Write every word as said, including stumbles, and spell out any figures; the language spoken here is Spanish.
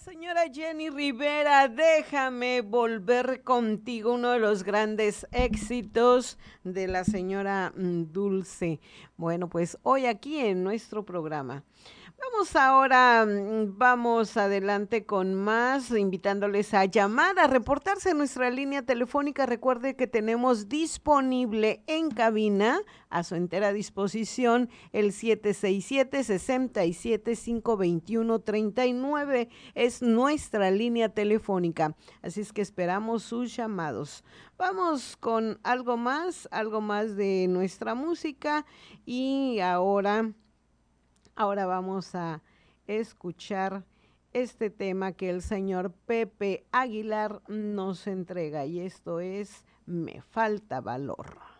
Señora Jenny Rivera, déjame volver contigo, uno de los grandes éxitos de la señora mm, Dulce. Bueno, pues hoy aquí en nuestro programa. Vamos ahora, mm, vamos adelante con más, invitándoles a llamar, a reportarse en nuestra línea telefónica. Recuerde que tenemos disponible en cabina, a su entera disposición, el siete seis siete, seis siete, cinco dos uno, tres nueve. Es nuestra línea telefónica. Así es que esperamos sus llamados. Vamos con algo más, algo más de nuestra música y ahora... Ahora vamos a escuchar este tema que el señor Pepe Aguilar nos entrega y esto es Me falta valor.